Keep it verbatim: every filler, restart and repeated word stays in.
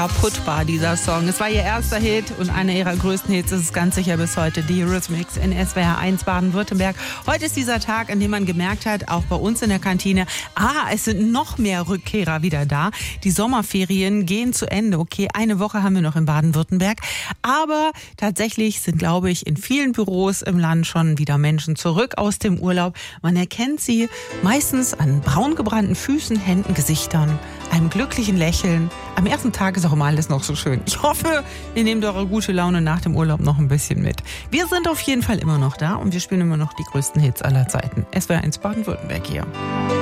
Kaputtbar, dieser Song. Es war ihr erster Hit und einer ihrer größten Hits ist es ganz sicher bis heute, die Eurythmics in S W R eins Baden-Württemberg. Heute ist dieser Tag, an dem man gemerkt hat, auch bei uns in der Kantine, ah, es sind noch mehr Rückkehrer wieder da. Die Sommerferien gehen zu Ende. Okay, eine Woche haben wir noch in Baden-Württemberg. Aber tatsächlich sind, glaube ich, in vielen Büros im Land schon wieder Menschen zurück aus dem Urlaub. Man erkennt sie meistens an braun gebrannten Füßen, Händen, Gesichtern, einem glücklichen Lächeln. Am ersten Tag ist auch immer alles noch so schön. Ich hoffe, ihr nehmt eure gute Laune nach dem Urlaub noch ein bisschen mit. Wir sind auf jeden Fall immer noch da und wir spielen immer noch die größten Hits aller Zeiten. S W R eins Baden-Württemberg hier.